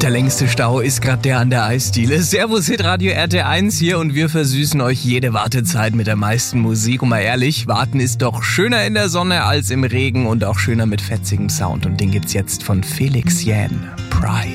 Der längste Stau ist gerade der an der Eisdiele. Servus Hitradio RT1 hier und wir versüßen euch jede Wartezeit mit der meisten Musik. Und mal ehrlich, warten ist doch schöner in der Sonne als im Regen und auch schöner mit fetzigem Sound. Und den gibt's jetzt von Felix Jähn. Pride.